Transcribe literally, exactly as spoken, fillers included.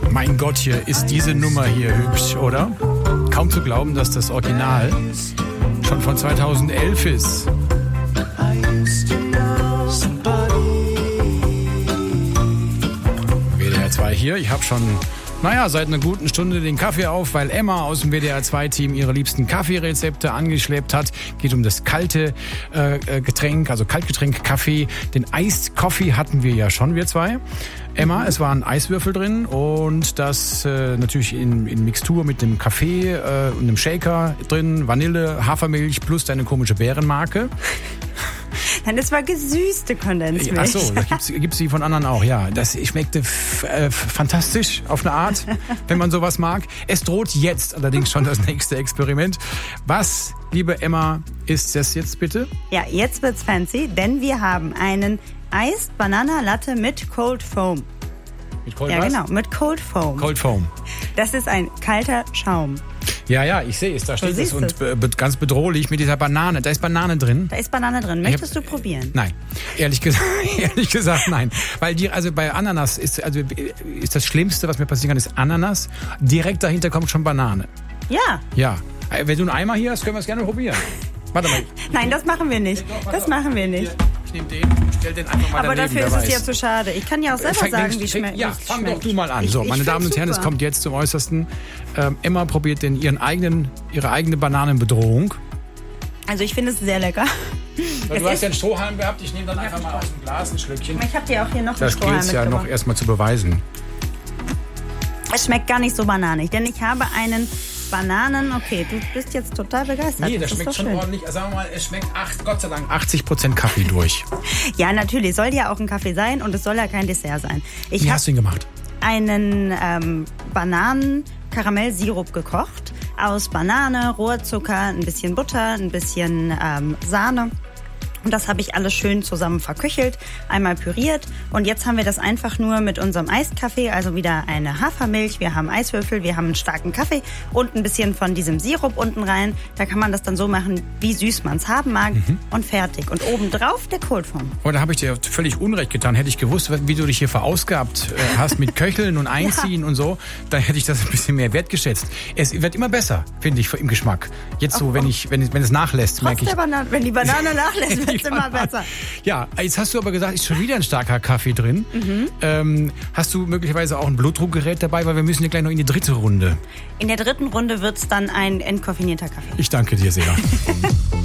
Mein Gott, hier ist diese Nummer hier hübsch, oder? Kaum zu glauben, dass das Original schon von zweitausendelf ist. W D R zwei hier, ich habe schon, naja, seit einer guten Stunde den Kaffee auf, weil Emma aus dem W D R zwei Team ihre liebsten Kaffeerezepte angeschleppt hat. Geht um das kalte äh, Getränk, also Kaltgetränk Kaffee. Den Iced Coffee hatten wir ja schon, wir zwei. Emma, es waren Eiswürfel drin und das äh, natürlich in, in Mixtur mit dem Kaffee äh, und einem Shaker drin, Vanille, Hafermilch plus deine komische Bärenmarke. Nein, das war gesüßte Kondensmilch. Ach so, da gibt's, gibt's die von anderen auch, ja. Das schmeckte f- äh, fantastisch auf eine Art, wenn man sowas mag. Es droht jetzt allerdings schon das nächste Experiment. Was, liebe Emma, ist das jetzt bitte? Ja, jetzt wird's fancy, denn wir haben einen Iced Banana Latte mit Cold Foam. Mit Cold Ja, was? genau, mit Cold Foam. Cold Foam. Das ist ein kalter Schaum. Ja, ja, ich sehe es, da steht es siehst und es. be- be- ganz bedrohlich mit dieser Banane. Da ist Banane drin. Da ist Banane drin. Möchtest du probieren? Nein, ehrlich gesagt, ehrlich gesagt nein, weil die, also bei Ananas ist also ist das Schlimmste, was mir passieren kann, ist Ananas. Direkt dahinter kommt schon Banane. Ja. Ja, wenn du einen Eimer hier hast, können wir es gerne probieren. Warte mal. Nein, das machen wir nicht. Das machen wir nicht. Ich nehme den und stell den einfach mal Aber daneben. dafür ist wer es weiß. ja zu schade. Ich kann ja auch selber Fang- sagen, fang- wie schmeckt. Ja, wie es fang doch schmeckt. du mal an. Ich- So, ich meine Damen find's und Herren, es super. kommt jetzt zum Äußersten. Ähm, Emma probiert den, ihren eigenen, ihre eigene Bananenbedrohung. Also ich finde es sehr lecker. Du Es hast ist- ja einen Strohhalm gehabt, ich nehme dann einfach mal aus dem Glas ein Schlückchen. Ich habe dir auch hier noch einen Das Strohhalm gilt ja noch mitgebracht. erstmal zu beweisen. Es schmeckt gar nicht so bananig, denn ich habe einen Bananen... Okay, du bist jetzt total begeistert. Nee, das ist schmeckt doch schon schön. ordentlich. Sagen wir mal, es schmeckt acht, Gott sei Dank achtzig Prozent Kaffee durch. Ja, natürlich. Soll ja auch ein Kaffee sein und es soll ja kein Dessert sein. Ich Wie habe hast du ihn gemacht? einen ähm, Bananen-Karamell-Sirup gekocht aus Banane, Rohrzucker, ein bisschen Butter, ein bisschen ähm, Sahne. Und das habe ich alles schön zusammen verköchelt, einmal püriert. Und jetzt haben wir das einfach nur mit unserem Eiskaffee, also wieder eine Hafermilch, wir haben Eiswürfel, wir haben einen starken Kaffee und ein bisschen von diesem Sirup unten rein. Da kann man das dann so machen, wie süß man es haben mag und fertig. Und obendrauf der Cold Foam. Oh, da habe ich dir völlig Unrecht getan. Hätte ich gewusst, wie du dich hier verausgabt äh, hast mit Köcheln und Einziehen und so, dann hätte ich das ein bisschen mehr wertgeschätzt. Es wird immer besser, finde ich, im Geschmack. Jetzt so, wenn ich, wenn, es- wenn es nachlässt, merke Trotz ich. der Banane, wenn die Banane nachlässt, wird es immer besser. Ja, jetzt hast du aber gesagt, ist schon wieder ein starker Kaffee drin. Mhm. Ähm, hast du möglicherweise auch ein Blutdruckgerät dabei, weil wir müssen ja gleich noch in die dritte Runde. In der dritten Runde wird es dann ein entkoffinierter Kaffee. Ich danke dir sehr.